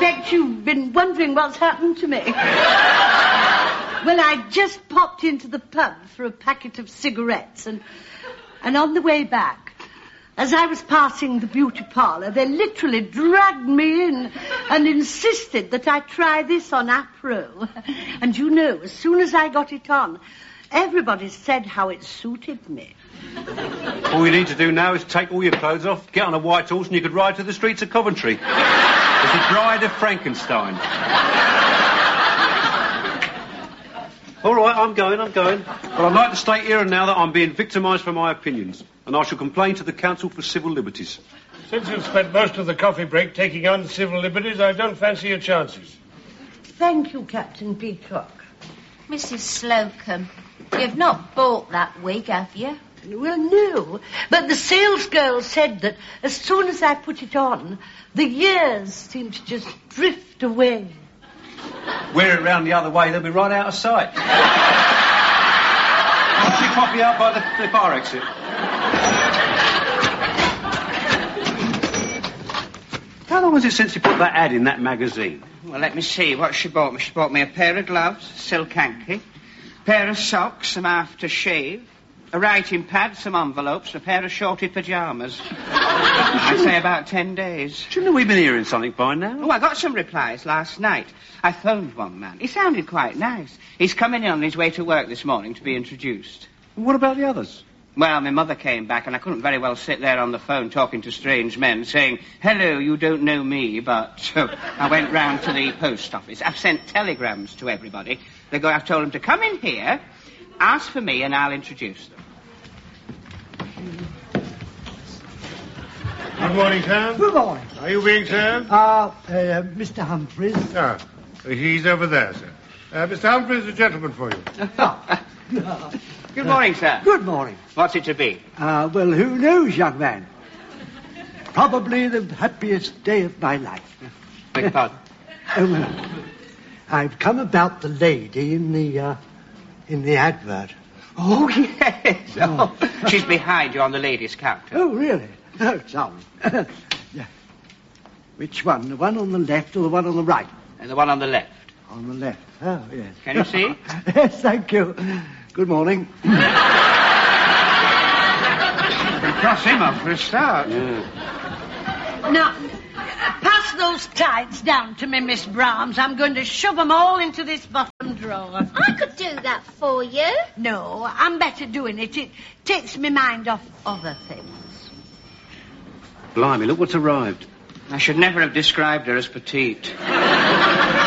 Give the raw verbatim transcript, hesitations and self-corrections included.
expect you've been wondering what's happened to me. Well, I just popped into the pub for a packet of cigarettes, and and on the way back, as I was passing the beauty parlour, they literally dragged me in and insisted that I try this on Apro. And you know, as soon as I got it on, everybody said how it suited me. All you need to do now is take all your clothes off, get on a white horse, and you could ride to the streets of Coventry. As the Bride of Frankenstein. All right, I'm going, I'm going. But I'd like to state here and now that I'm being victimised for my opinions, and I shall complain to the Council for Civil Liberties. Since you've spent most of the coffee break taking on civil liberties, I don't fancy your chances. Thank you, Captain Peacock. Missus Slocum, you've not bought that wig, have you? Well, no, but the salesgirl said that as soon as I put it on, the years seemed to just drift away. Wear it round the other way, they'll be right out of sight. Won't you pop me out by the, the fire exit? How long is it since you put that ad in that magazine? Well, let me see what she bought me. She bought me a pair of gloves, silk hanky, pair of socks, some aftershave, a writing pad, some envelopes, a pair of shorty pyjamas. I'd say about ten days. Shouldn't we have been hearing something by now? Oh, I got some replies last night. I phoned one man. He sounded quite nice. He's coming in on his way to work this morning to be introduced. What about the others? Well, my mother came back, and I couldn't very well sit there on the phone talking to strange men, saying, hello, you don't know me, but... So I went round to the post office. I've sent telegrams to everybody. They go, I've told them to come in here, ask for me, and I'll introduce them. Good morning, Sam. Good morning. Are you being served? Uh, uh, Mister Humphreys. Ah, he's over there, sir. Uh, Mister Humphreys, a gentleman for you. Good morning, sir. Good morning. What's it to be? Uh, well, who knows, young man? Probably the happiest day of my life. Beg your pardon? Oh, well, I've come about the lady in the, uh, in the advert. Oh, yes. Oh, she's behind you on the ladies' counter. Oh, really? Oh, sorry. Yeah. Which one? The one on the left or the one on the right? And the one on the left. On the left. Oh, yes. Can you see? Yes, thank you. Good morning. Cross him off for a start. Yeah. Now, pass those tights down to me, Miss Brahms. I'm going to shove them all into this bottom drawer. I could do that for you. No, I'm better doing it. It takes my mind off other things. Blimey, look what's arrived. I should never have described her as petite.